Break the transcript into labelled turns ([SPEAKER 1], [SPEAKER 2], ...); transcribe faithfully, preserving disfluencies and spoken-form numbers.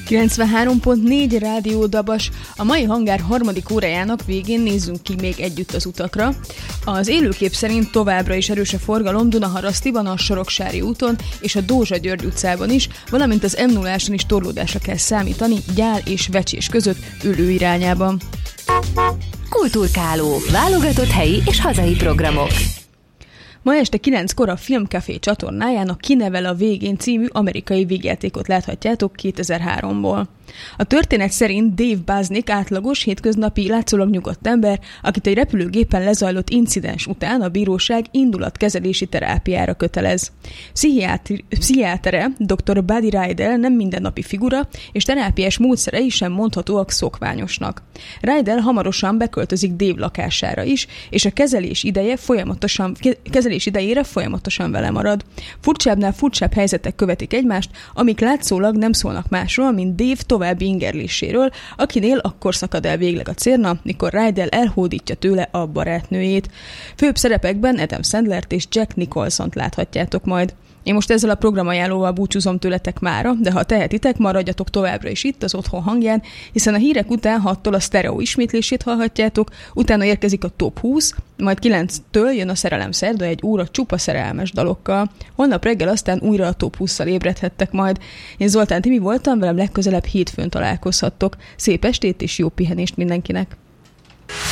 [SPEAKER 1] kilencvenhárom pont négy Rádió Dabas. A mai hangár harmadik órájának végén nézzünk ki még együtt az utakra. Az élőkép szerint továbbra is erős a forgalom Dunaharasztiban, a Soroksári úton és a Dózsa-György utcában is, valamint az em nulláson is torlódásra kell számítani Gyál és Vecsés között Üllő irányában.
[SPEAKER 2] Kulturkáló, válogatott helyi és hazai programok.
[SPEAKER 1] Ma este kilenckor a Filmcafé csatornáján a Kinevel a végén című amerikai vígjátékot láthatjátok kétezer-háromból. A történet szerint Dave Buznick átlagos, hétköznapi, látszólag nyugodt ember, akit egy repülőgépen lezajlott incidens után a bíróság indulatkezelési terápiára kötelez. Pszichiátri- pszichiátere doktor Buddy Rydell nem mindennapi figura, és terápiás módszerei sem mondhatóak szokványosnak. Rydell hamarosan beköltözik Dave lakására is, és a kezelés ideje folyamatosan kezelés idejére folyamatosan vele marad. Furcsábbnál furcsább helyzetek követik egymást, amik látszólag nem szólnak másról, mint Dave további ingerléséről, akinél akkor szakad el végleg a cérna, mikor Rydell elhódítja tőle a barátnőjét. Főbb szerepekben Adam Sandlert és Jack Nicholsont láthatjátok majd. Én most ezzel a programajánlóval búcsúzom tőletek mára, de ha tehetitek, maradjatok továbbra is itt az Otthon hangján, hiszen a hírek után hattól a sztereó ismétlését hallhatjátok, utána érkezik a Top húsz, majd kilenctől jön a Szerelem szerda egy óra csupa szerelmes dalokkal. Holnap reggel aztán újra a Top hússzal ébredhettek majd. Én Zoltán Timi voltam, velem legközelebb hétfőn találkozhattok. Szép estét és jó pihenést mindenkinek!